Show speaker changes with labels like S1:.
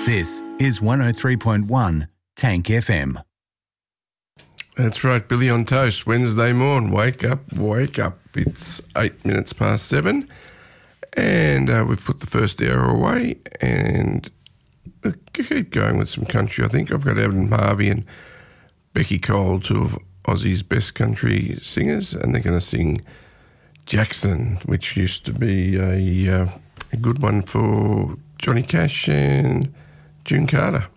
S1: This is 103.1 Tank FM.
S2: That's right, Billy on Toast, Wednesday morn. Wake up, wake up. It's 8 minutes past 7, and we've put the first hour away, and we'll keep going with some country, I think. I've got Evan Harvey and Becky Cole, two of Aussie's best country singers, and they're going to sing Jackson, which used to be a good one for Johnny Cash and June Carter.